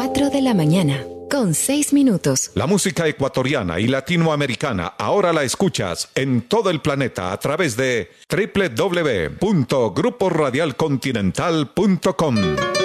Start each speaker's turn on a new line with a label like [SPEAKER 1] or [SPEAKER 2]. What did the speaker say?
[SPEAKER 1] 4 de la mañana, con 6 minutos.
[SPEAKER 2] La música ecuatoriana y latinoamericana ahora la escuchas en todo el planeta a través de www.gruporadialcontinental.com.